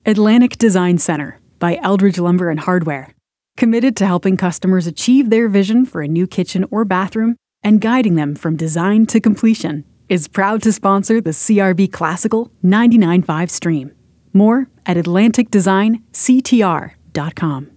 Atlantic Design Center by Eldridge Lumber and Hardware. Committed to helping customers achieve their vision for a new kitchen or bathroom and guiding them from design to completion, is proud to sponsor the CRB Classical 99.5 stream. More at AtlanticDesignCTR.com.